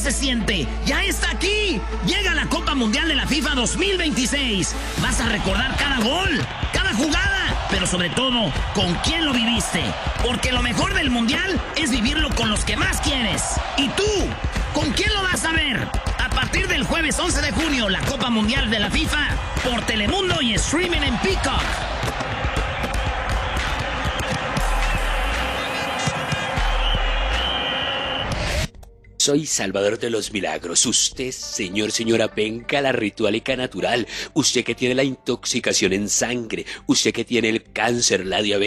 se siente. ¡Ya está aquí! Llega la Copa Mundial de la FIFA 2026. Vas a recordar cada gol, cada jugada, pero sobre todo, con quién lo viviste. Porque lo mejor del Mundial es vivirlo con los que más quieres. ¿Y tú? ¿Con quién lo vas a ver? A partir del jueves 11 de junio, la Copa Mundial de la FIFA por Telemundo y streaming en Peacock. Soy Salvador de los Milagros. Usted, señora, venga a la Ritualica Natural. Usted que tiene la intoxicación en sangre. Usted que tiene el cáncer, la diabetes.